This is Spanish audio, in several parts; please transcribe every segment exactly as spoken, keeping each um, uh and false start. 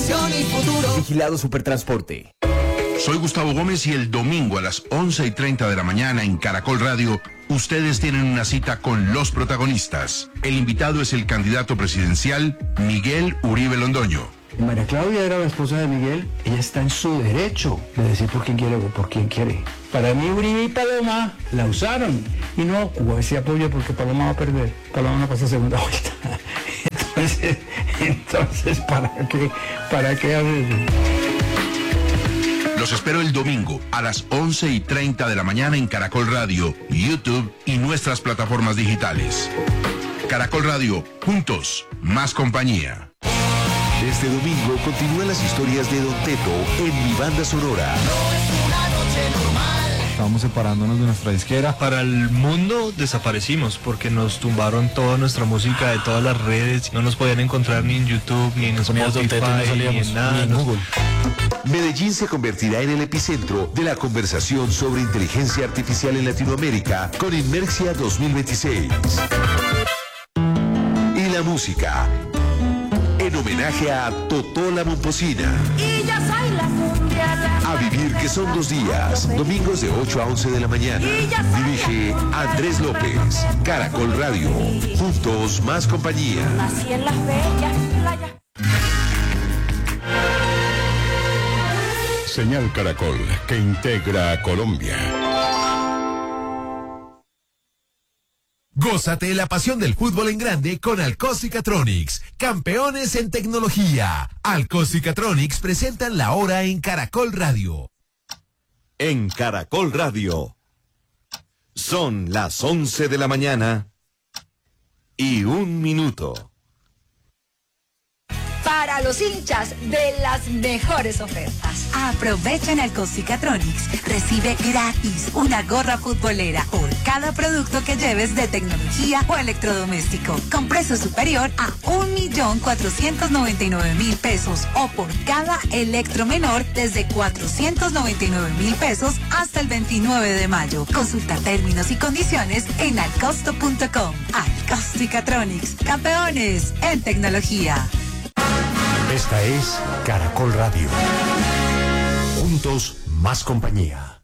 inversión y futuro. Vigilado Supertransporte. Soy Gustavo Gómez y el domingo a las once y treinta de la mañana en Caracol Radio, ustedes tienen una cita con los protagonistas. El invitado es el candidato presidencial Miguel Uribe Londoño. María Claudia era la esposa de Miguel, ella está en su derecho de decir por quién quiere o por quién quiere. Para mí Uribe y Paloma la usaron y no hubo ese apoyo porque Paloma va a perder, Paloma no pasa segunda vuelta. Entonces, entonces ¿para qué? ¿Para qué hacer? Los espero el domingo a las once y treinta de la mañana en Caracol Radio, YouTube y nuestras plataformas digitales. Caracol Radio, juntos, más compañía. Este domingo continúan las historias de Don Teto en Mi Banda Sonora. No es una noche normal. Estábamos separándonos de nuestra disquera. Para el mundo desaparecimos porque nos tumbaron toda nuestra música de todas las redes. No nos podían encontrar ni en YouTube, ni en Spotify, no ni en nada. Ni en Google. Medellín se convertirá en el epicentro de la conversación sobre inteligencia artificial en Latinoamérica con Inmersia dos mil veintiséis. Y la música, en homenaje a Totó la Momposina. Y ya soy la cumbia, la A vivir que son dos días, domingos de ocho a once de la mañana. Dirige Andrés López, Caracol Radio. Juntos, más compañía. nací en las bellas playas. Señal Caracol, que integra a Colombia. Gózate la pasión del fútbol en grande con Alcos y Catronics, campeones en tecnología. Alcos y Catronics presentan la hora en Caracol Radio. En Caracol Radio. Son las once de la mañana y un minuto. Para los hinchas de las mejores ofertas. Aprovecha en Alcos y Catronics. Recibe gratis una gorra futbolera por cada producto que lleves de tecnología o electrodoméstico, con precio superior a un millón cuatrocientos noventa y nueve mil pesos, o por cada electro menor desde cuatrocientos noventa y nueve mil pesos hasta el veintinueve de mayo. Consulta términos y condiciones en alcosto punto com. Alcos y Catronics, campeones en tecnología. Esta es Caracol Radio. Juntos, más compañía.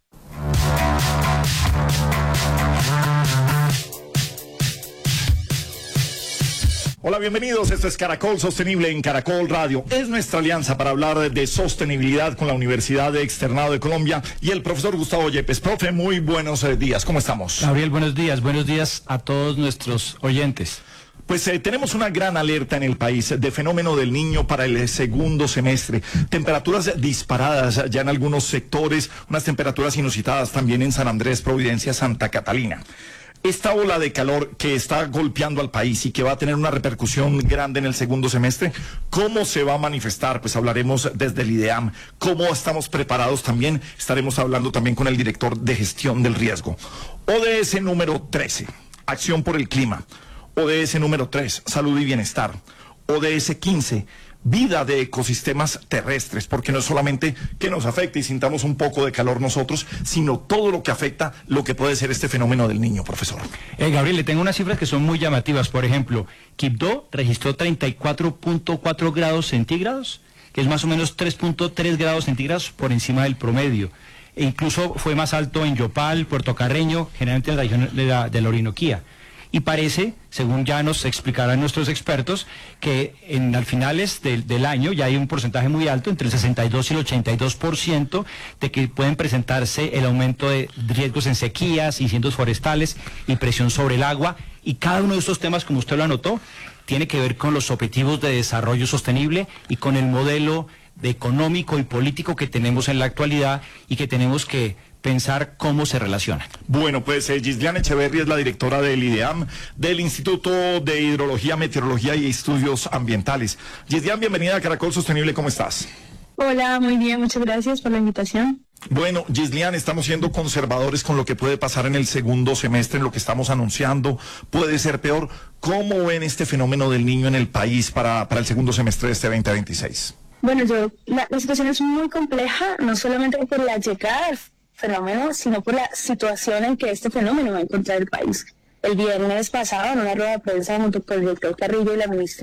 Hola, bienvenidos. Esto es Caracol Sostenible en Caracol Radio. Es nuestra alianza para hablar de sostenibilidad con la Universidad de Externado de Colombia y el profesor Gustavo Yepes. Profe, muy buenos eh, días. ¿Cómo estamos? Gabriel, buenos días. Buenos días a todos nuestros oyentes. Pues eh, tenemos una gran alerta en el país de fenómeno del Niño para el segundo semestre. Temperaturas disparadas ya en algunos sectores, unas temperaturas inusitadas también en San Andrés, Providencia, Santa Catalina. Esta ola de calor que está golpeando al país y que va a tener una repercusión grande en el segundo semestre, ¿cómo se va a manifestar? Pues hablaremos desde el IDEAM. ¿Cómo estamos preparados también? Estaremos hablando también con el director de gestión del riesgo. O D S número trece, Acción por el Clima. O D S número tres, Salud y Bienestar. O D S quince, Vida de ecosistemas terrestres, porque no es solamente que nos afecte y sintamos un poco de calor nosotros, sino todo lo que afecta lo que puede ser este fenómeno del Niño, profesor. Eh, Gabriel, le tengo unas cifras que son muy llamativas. Por ejemplo, Quibdó registró treinta y cuatro punto cuatro grados centígrados, que es más o menos tres punto tres grados centígrados por encima del promedio. E incluso fue más alto en Yopal, Puerto Carreño, generalmente en la región de la, de la Orinoquía. Y parece, según ya nos explicarán nuestros expertos, que en al finales del, del año ya hay un porcentaje muy alto, entre el sesenta y dos y el ochenta y dos por ciento, de que pueden presentarse el aumento de riesgos en sequías, incendios forestales y presión sobre el agua. Y cada uno de estos temas, como usted lo anotó, tiene que ver con los objetivos de desarrollo sostenible y con el modelo de económico y político que tenemos en la actualidad y que tenemos que pensar cómo se relacionan. Bueno, pues eh, Gisliana Echeverry es la directora del IDEAM, del Instituto de Hidrología, Meteorología y Estudios Ambientales. Gisliana, bienvenida a Caracol Sostenible, ¿cómo estás? Hola, muy bien, muchas gracias por la invitación. Bueno, Gisliana, estamos siendo conservadores con lo que puede pasar en el segundo semestre, en lo que estamos anunciando, puede ser peor. ¿Cómo ven este fenómeno del Niño en el país para, para el segundo semestre de este veinte veintiséis? Bueno, yo, la, la situación es muy compleja, no solamente por la llegada del fenómeno, sino por la situación en que este fenómeno va a encontrar el país. El viernes pasado, en una rueda de prensa junto con el director Carrillo y la ministra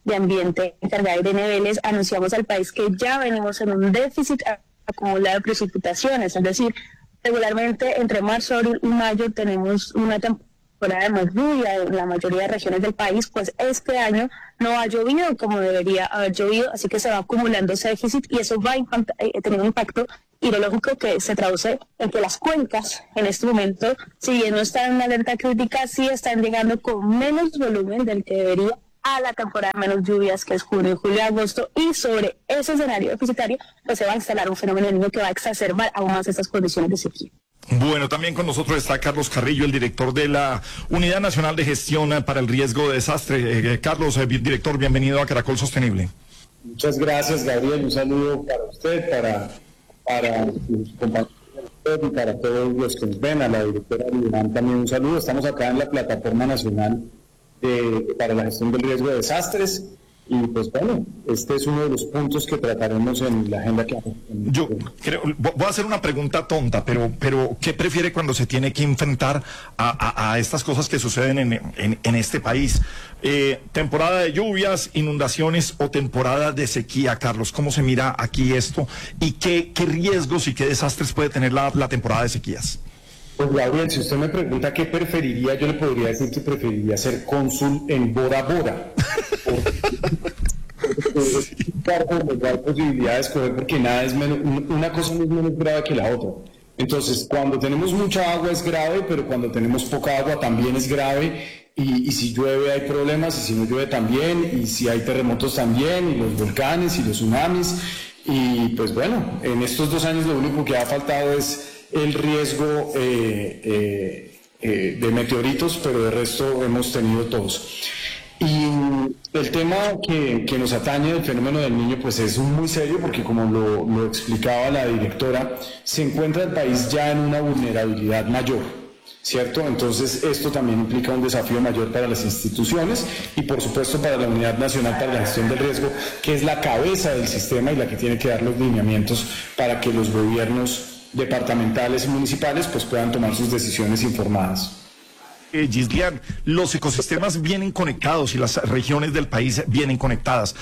de Ambiente encargada de niveles, anunciamos al país que ya venimos en un déficit acumulado de precipitaciones, es decir, regularmente entre marzo, abril y mayo tenemos una temporada de más lluvia en la mayoría de regiones del país, pues este año no ha llovido como debería haber llovido, así que se va acumulando ese déficit y eso va a impactar, eh, tener un impacto hidrológico que se traduce en que las cuencas en este momento, si bien no están en alerta crítica, sí están llegando con menos volumen del que debería a la temporada de menos lluvias, que es junio, julio, agosto, y sobre ese escenario deficitario pues se va a instalar un fenómeno del Niño que va a exacerbar aún más estas condiciones de sequía. Bueno, también con nosotros está Carlos Carrillo, el director de la Unidad Nacional de Gestión para el Riesgo de Desastre. Eh, Carlos, eh, director, bienvenido a Caracol Sostenible. Muchas gracias, Gabriel. Un saludo para usted, para, para sus compañeros y para todos los que nos ven. A la directora Lilian también un saludo. Estamos acá en la Plataforma Nacional de, para la Gestión del Riesgo de Desastres. Y pues bueno, este es uno de los puntos que trataremos en la agenda que... Yo creo, voy a hacer una pregunta tonta, pero, pero ¿qué prefiere cuando se tiene que enfrentar a, a, a estas cosas que suceden en, en, en este país? Eh, ¿Temporada de lluvias, inundaciones o temporada de sequía, Carlos? ¿Cómo se mira aquí esto? ¿Y qué, qué riesgos y qué desastres puede tener la, la temporada de sequías? Pues Gabriel, si usted me pregunta qué preferiría, yo le podría decir que preferiría ser cónsul en Bora Bora. Porque hay posibilidad de escoger porque nada es menos, una cosa no es menos grave que la otra. Entonces, cuando tenemos mucha agua es grave, pero cuando tenemos poca agua también es grave. Y, y si llueve hay problemas, y si no llueve también, y si hay terremotos también, y los volcanes y los tsunamis. Y pues bueno, en estos dos años lo único que ha faltado es el riesgo eh, eh, eh, de meteoritos, pero de resto hemos tenido todos. Y el tema que, que nos atañe del fenómeno del Niño pues es muy serio porque como lo, lo explicaba la directora, se encuentra el país ya en una vulnerabilidad mayor, ¿cierto? Entonces esto también implica un desafío mayor para las instituciones y por supuesto para la Unidad Nacional para la Gestión del Riesgo, que es la cabeza del sistema y la que tiene que dar los lineamientos para que los gobiernos departamentales y municipales pues puedan tomar sus decisiones informadas. Eh, Gislian, los ecosistemas vienen conectados y las regiones del país vienen conectadas.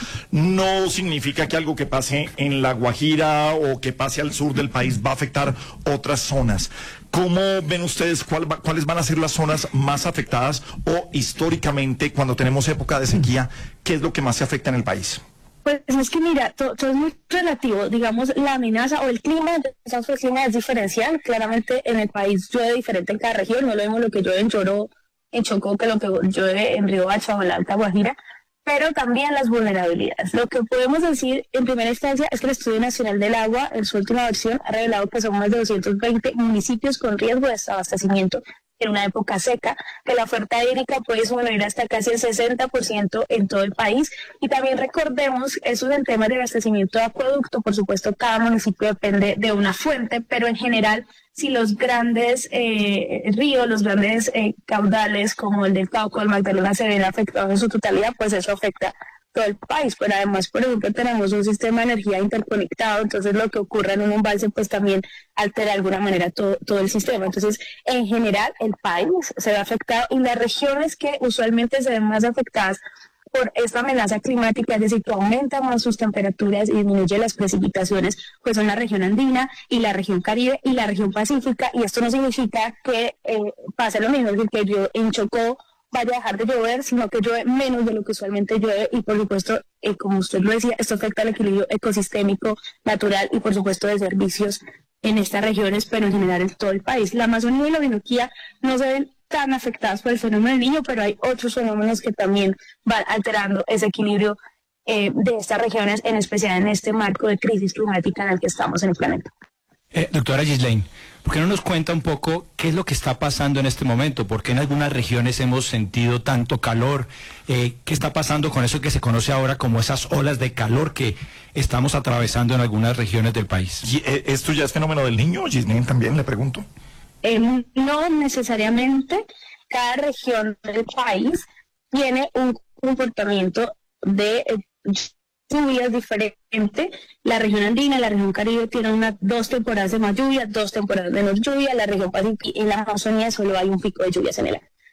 No significa que algo que pase en La Guajira o que pase al sur del país va a afectar otras zonas. ¿Cómo ven ustedes cuál va, cuáles van a ser las zonas más afectadas o históricamente cuando tenemos época de sequía, qué es lo que más se afecta en el país? Pues es que mira, todo, todo es muy relativo, digamos, la amenaza o el clima de esa clima es diferencial, claramente en el país llueve diferente en cada región, no lo mismo lo que llueve en Choró, en Chocó, que lo que llueve en Riohacha o en la Alta Guajira, pero también las vulnerabilidades. Lo que podemos decir en primera instancia es que el Estudio Nacional del Agua, en su última versión, ha revelado que son más de doscientos veinte municipios con riesgo de desabastecimiento en una época seca, que la oferta hídrica puede disminuir hasta casi el sesenta por ciento en todo el país. Y también recordemos, eso es el tema de abastecimiento de acueducto, por supuesto cada municipio depende de una fuente, pero en general, si los grandes eh, ríos, los grandes eh, caudales como el del Cauca, el Magdalena se ven afectados en su totalidad, pues eso afecta todo el país, pero además, por ejemplo, tenemos un sistema de energía interconectado, entonces lo que ocurra en un embalse pues también altera de alguna manera todo, todo el sistema. Entonces, en general, el país se ve afectado y las regiones que usualmente se ven más afectadas por esta amenaza climática, es decir, que aumentan más sus temperaturas y disminuye las precipitaciones, pues son la región andina y la región caribe y la región pacífica, y esto no significa que eh, pase lo mismo, es decir, que yo en Chocó vaya a dejar de llover, sino que llueve menos de lo que usualmente llueve y por supuesto, eh, como usted lo decía, esto afecta al equilibrio ecosistémico, natural y por supuesto de servicios en estas regiones, pero en general en todo el país. La Amazonía y la Orinoquía no se ven tan afectadas por el fenómeno del Niño, pero hay otros fenómenos que también van alterando ese equilibrio eh, de estas regiones, en especial en este marco de crisis climática en el que estamos en el planeta. Eh, doctora Ghislaine, ¿por qué no nos cuenta un poco qué es lo que está pasando en este momento? ¿Por qué en algunas regiones hemos sentido tanto calor? Eh, ¿Qué está pasando con eso que se conoce ahora como esas olas de calor que estamos atravesando en algunas regiones del país? ¿Y esto ya es fenómeno del Niño, Ghislaine, también le pregunto? Eh, no necesariamente. Cada región del país tiene un comportamiento de eh, lluvias diferente. La región andina, la región caribe tienen una, dos temporadas de más lluvia, dos temporadas de menos lluvia. La región pacífica y la Amazonía solo hay un pico de lluvias en el año.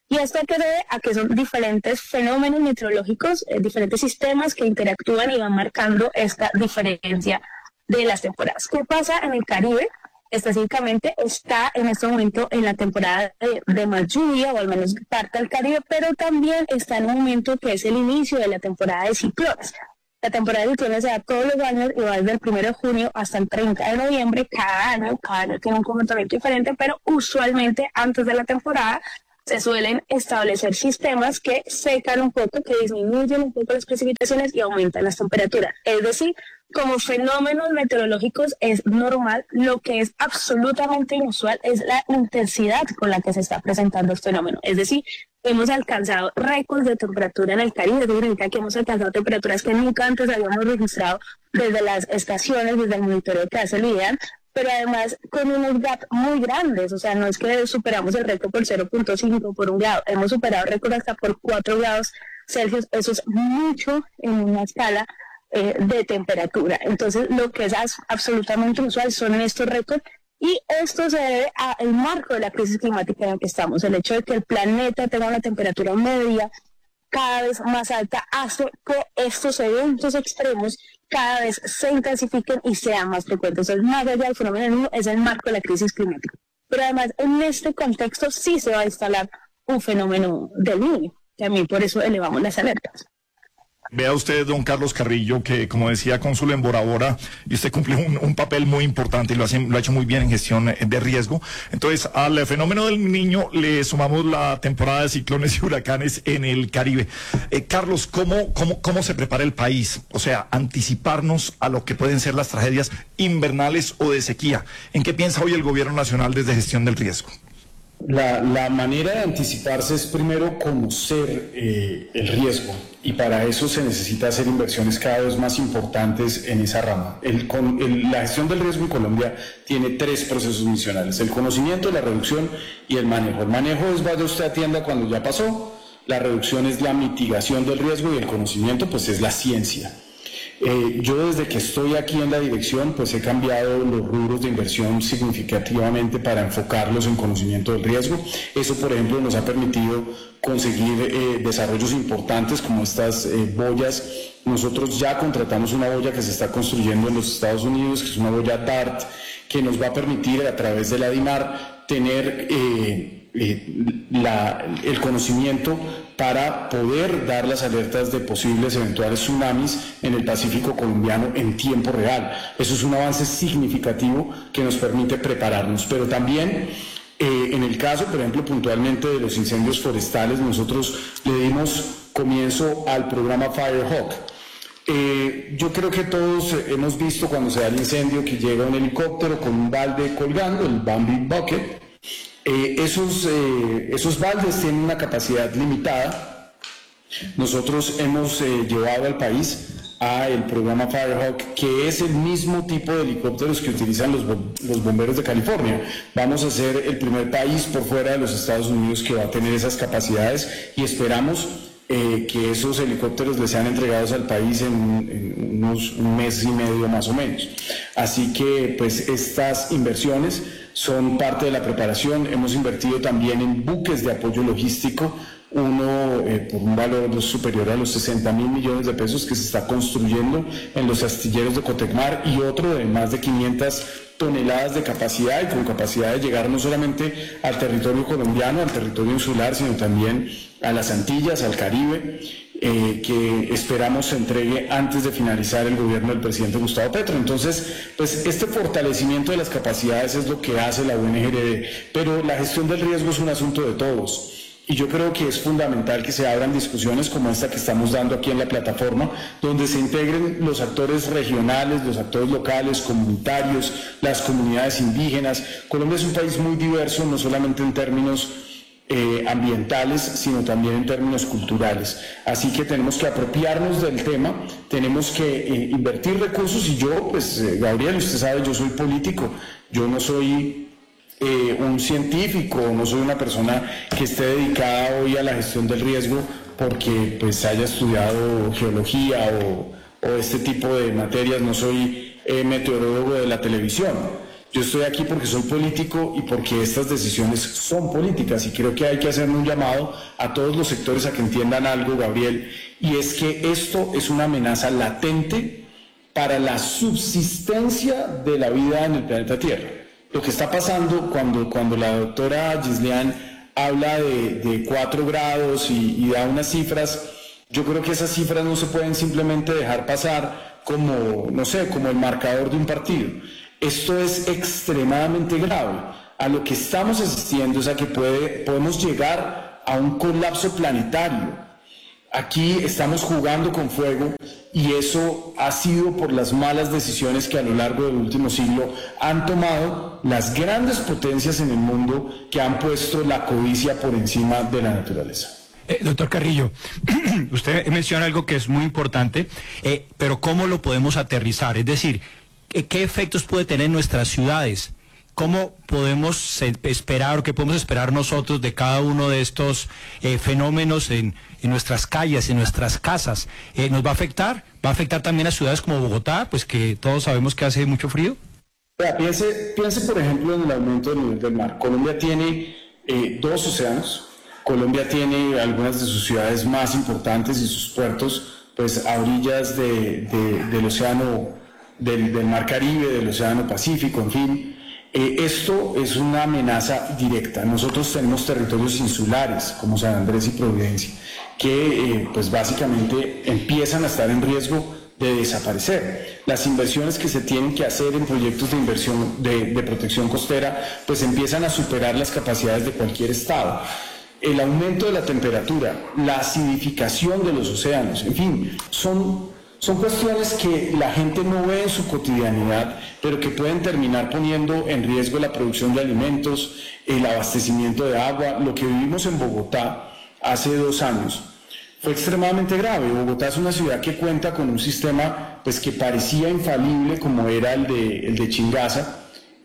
Y esto que se debe a que son diferentes fenómenos meteorológicos, eh, diferentes sistemas que interactúan y van marcando esta diferencia de las temporadas. ¿Qué pasa en el Caribe? Específicamente está en este momento en la temporada de, de más lluvia, o al menos parte del Caribe, pero también está en un momento que es el inicio de la temporada de ciclones. La temporada de ciclones se da todos los años y va desde el primero de junio hasta el treinta de noviembre. Cada año, cada año tiene un comportamiento diferente, pero usualmente antes de la temporada se suelen establecer sistemas que secan un poco, que disminuyen un poco las precipitaciones y aumentan las temperaturas. Es decir, como fenómenos meteorológicos es normal, lo que es absolutamente inusual es la intensidad con la que se está presentando este fenómeno. Es decir, hemos alcanzado récords de temperatura en el Caribe, es decir, que hemos alcanzado temperaturas que nunca antes habíamos registrado desde las estaciones, desde el monitoreo que hace el IDEAN, pero además con unos gaps muy grandes, o sea, no es que superamos el récord por cero punto cinco por un grado, hemos superado récord hasta por cuatro grados Celsius, eso es mucho en una escala eh, de temperatura. Entonces, lo que es absolutamente inusual son estos récords, y esto se debe al marco de la crisis climática en la que estamos, el hecho de que el planeta tenga una temperatura media cada vez más alta hace que estos eventos extremos cada vez se intensifiquen y sean más frecuentes. Entonces, más allá del fenómeno del Niño, es el marco de la crisis climática. Pero además, en este contexto sí se va a instalar un fenómeno del Niño. También por eso elevamos las alertas. Vea usted, don Carlos Carrillo, que como decía cónsul en Bora Bora, y usted cumple un, un papel muy importante y lo, hace, lo ha hecho muy bien en gestión de riesgo. Entonces, al fenómeno del Niño le sumamos la temporada de ciclones y huracanes en el Caribe. Eh, Carlos, ¿cómo, cómo, ¿cómo se prepara el país? O sea, anticiparnos a lo que pueden ser las tragedias invernales o de sequía. ¿En qué piensa hoy el gobierno nacional desde gestión del riesgo? La, la manera de anticiparse es primero conocer eh, el riesgo, y para eso se necesita hacer inversiones cada vez más importantes en esa rama. El, con, el, la gestión del riesgo en Colombia tiene tres procesos misionales: el conocimiento, la reducción y el manejo. El manejo es vaya usted a tienda cuando ya pasó, la reducción es la mitigación del riesgo y el conocimiento pues es la ciencia. Eh, yo desde que estoy aquí en la dirección pues he cambiado los rubros de inversión significativamente para enfocarlos en conocimiento del riesgo. Eso, por ejemplo, nos ha permitido conseguir eh, desarrollos importantes como estas eh, boyas. Nosotros ya contratamos una boya que se está construyendo en los Estados Unidos, que es una boya DART, que nos va a permitir a través de la DIMAR tener eh, eh, la, el conocimiento para poder dar las alertas de posibles eventuales tsunamis en el Pacífico colombiano en tiempo real. Eso es un avance significativo que nos permite prepararnos, pero también eh, en el caso, por ejemplo, puntualmente de los incendios forestales, nosotros le dimos comienzo al programa Firehawk. Eh, yo creo que todos hemos visto cuando se da el incendio que llega un helicóptero con un balde colgando, el Bambi Bucket. Eh, esos, eh, esos baldes tienen una capacidad limitada. Nosotros hemos eh, llevado al país a el programa Firehawk, que es el mismo tipo de helicópteros que utilizan los, los bomberos de California. Vamos a ser el primer país por fuera de los Estados Unidos que va a tener esas capacidades, y esperamos eh, que esos helicópteros les sean entregados al país en, en unos un mes y medio más o menos. Así que pues estas inversiones son parte de la preparación. Hemos invertido también en buques de apoyo logístico, uno eh, por un valor superior a los sesenta mil millones de pesos que se está construyendo en los astilleros de Cotecmar, y otro de más de quinientas toneladas de capacidad, y con capacidad de llegar no solamente al territorio colombiano, al territorio insular, sino también a las Antillas, al Caribe, eh, que esperamos se entregue antes de finalizar el gobierno del presidente Gustavo Petro. Entonces, pues este fortalecimiento de las capacidades es lo que hace la U N G R D, pero la gestión del riesgo es un asunto de todos. Y yo creo que es fundamental que se abran discusiones como esta que estamos dando aquí en la plataforma, donde se integren los actores regionales, los actores locales, comunitarios, las comunidades indígenas. Colombia es un país muy diverso, no solamente en términos eh, ambientales, sino también en términos culturales. Así que tenemos que apropiarnos del tema, tenemos que eh, invertir recursos, y yo, pues, eh, Gabriel, usted sabe, yo soy político, yo no soy Eh, un científico, no soy una persona que esté dedicada hoy a la gestión del riesgo porque pues haya estudiado geología o, o este tipo de materias, no soy eh, meteorólogo de la televisión. Yo estoy aquí porque soy político y porque estas decisiones son políticas y creo que hay que hacerle un llamado a todos los sectores a que entiendan algo, Gabriel, y es que esto es una amenaza latente para la subsistencia de la vida en el planeta Tierra. Lo que está pasando cuando, cuando la doctora Gislian habla de, de cuatro grados y, y da unas cifras, yo creo que esas cifras no se pueden simplemente dejar pasar como, no sé, como el marcador de un partido. Esto es extremadamente grave. A lo que estamos asistiendo es a que puede, podemos llegar a un colapso planetario. Aquí estamos jugando con fuego y eso ha sido por las malas decisiones que a lo largo del último siglo han tomado las grandes potencias en el mundo que han puesto la codicia por encima de la naturaleza. Eh, doctor Carrillo, usted menciona algo que es muy importante, eh, pero ¿cómo lo podemos aterrizar? Es decir, ¿qué efectos puede tener en nuestras ciudades? ¿Cómo podemos esperar o qué podemos esperar nosotros de cada uno de estos eh, fenómenos en, en nuestras calles, en nuestras casas? Eh, ¿Nos va a afectar? ¿Va a afectar también a ciudades como Bogotá, pues que todos sabemos que hace mucho frío? Mira, piense, piense, por ejemplo, en el aumento del nivel del mar. Colombia tiene eh, dos océanos. Colombia tiene algunas de sus ciudades más importantes y sus puertos, pues a orillas de, de, del océano, del, del mar Caribe, del océano Pacífico, en fin. Eh, esto es una amenaza directa. Nosotros tenemos territorios insulares, como San Andrés y Providencia, que eh, pues básicamente empiezan a estar en riesgo de desaparecer. Las inversiones que se tienen que hacer en proyectos de inversión de, de protección costera, pues empiezan a superar las capacidades de cualquier estado. El aumento de la temperatura, la acidificación de los océanos, en fin, son... Son cuestiones que la gente no ve en su cotidianidad, pero que pueden terminar poniendo en riesgo la producción de alimentos, el abastecimiento de agua. Lo que vivimos en Bogotá hace dos años fue extremadamente grave. Bogotá es una ciudad que cuenta con un sistema pues, que parecía infalible como era el de, el de Chingaza,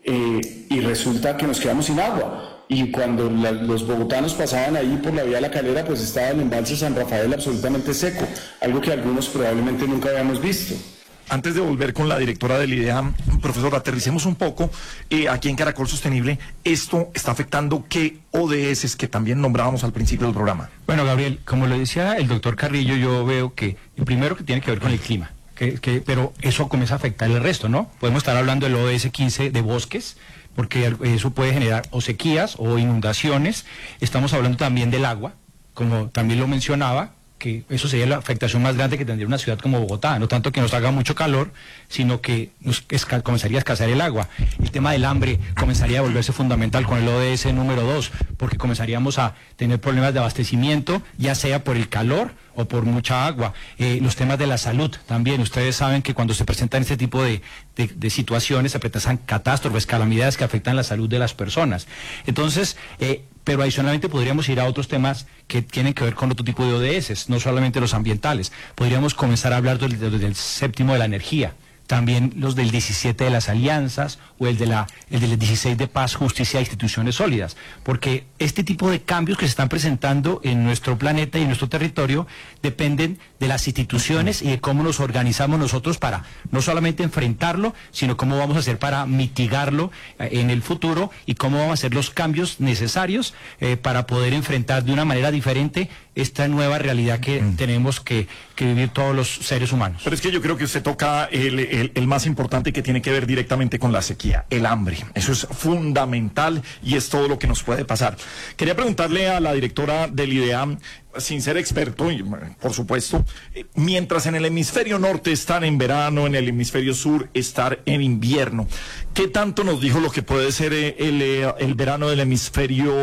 eh, y resulta que nos quedamos sin agua. Y cuando la, los bogotanos pasaban ahí por la vía de la Calera, pues estaba el embalse San Rafael absolutamente seco, algo que algunos probablemente nunca habíamos visto. Antes de volver con la directora del IDEA, profesor, aterricemos un poco. Eh, aquí en Caracol Sostenible, ¿esto está afectando qué O D S que también nombrábamos al principio del programa? Bueno, Gabriel, como lo decía el doctor Carrillo, yo veo que el primero que tiene que ver con el clima, que, que, pero eso comienza a afectar el resto, ¿no? Podemos estar hablando del O D S quince de bosques, porque eso puede generar o sequías o inundaciones. Estamos hablando también del agua, como también lo mencionaba, que eso sería la afectación más grande que tendría una ciudad como Bogotá, no tanto que nos haga mucho calor, sino que nos esca comenzaría a escasear el agua. El tema del hambre comenzaría a volverse fundamental con el O D S número dos, porque comenzaríamos a tener problemas de abastecimiento, ya sea por el calor o por mucha agua. Eh, los temas de la salud también, ustedes saben que cuando se presentan este tipo de, de, de situaciones, se presentan catástrofes, calamidades que afectan la salud de las personas. Entonces, eh, pero adicionalmente podríamos ir a otros temas que tienen que ver con otro tipo de O D S, no solamente los ambientales. Podríamos comenzar a hablar del, del, del séptimo de la energía, también los del diecisiete de las alianzas o el, de la, el del dieciséis de paz, justicia e instituciones sólidas, porque este tipo de cambios que se están presentando en nuestro planeta y en nuestro territorio dependen de las instituciones y de cómo nos organizamos nosotros para no solamente enfrentarlo, sino cómo vamos a hacer para mitigarlo eh, en el futuro y cómo vamos a hacer los cambios necesarios eh, para poder enfrentar de una manera diferente esta nueva realidad que mm. tenemos que, que vivir todos los seres humanos. Pero es que yo creo que usted toca el, el, el más importante, que tiene que ver directamente con la sequía, el hambre. Eso es fundamental y es todo lo que nos puede pasar. Quería preguntarle a la directora del IDEA, sin ser experto, y, por supuesto, mientras en el hemisferio norte están en verano, en el hemisferio sur estar en invierno, ¿qué tanto nos dijo lo que puede ser el, el verano del hemisferio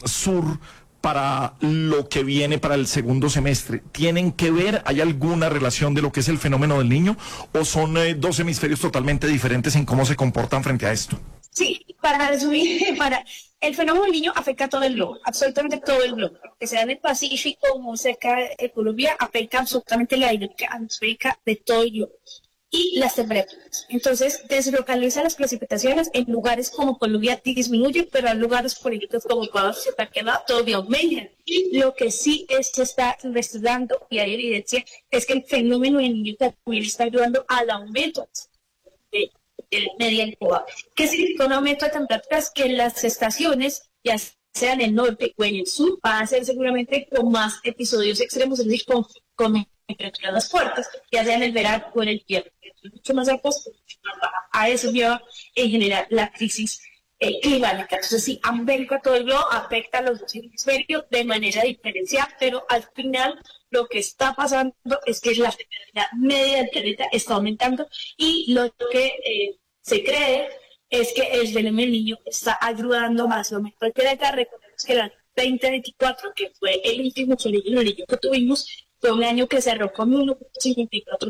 sur para lo que viene para el segundo semestre? ¿Tienen que ver, hay alguna relación de lo que es el fenómeno del Niño, o son eh, dos hemisferios totalmente diferentes en cómo se comportan frente a esto? Sí, para resumir, para el fenómeno del Niño afecta a todo el globo, absolutamente todo el globo, que sea en el Pacífico, muy cerca de Colombia, afecta absolutamente la dinámica atmosférica de todo el globo y las temperaturas. Entonces, deslocaliza las precipitaciones en lugares como Colombia disminuye, pero en lugares, por ejemplo, como Ecuador, Separaquedad, todavía aumentan. Lo que sí es, se está investigando y hay evidencia es que el fenómeno del Niño también está ayudando al aumento de de la media incubable. ¿Qué significa un aumento de temperaturas? Que en las estaciones, ya sea en el norte o en el sur, van a ser seguramente con más episodios extremos, es decir, con, con temperaturas más fuertes, ya sea en el verano o en el invierno. Mucho más altos, mucho más bajas. A eso lleva en general la crisis eh, climática. Entonces, sí, América, todo el globo, afecta a los dos hemisferios de manera diferencial, pero al final lo que está pasando es que la temperatura media del planeta está aumentando y lo que eh, se cree es que el fenómeno del Niño está ayudando más al aumento del planeta. Recordemos que el año veinte veinticuatro, que fue el último fenómeno del Niño que tuvimos, fue un año que cerró con uno punto cincuenta y cuatro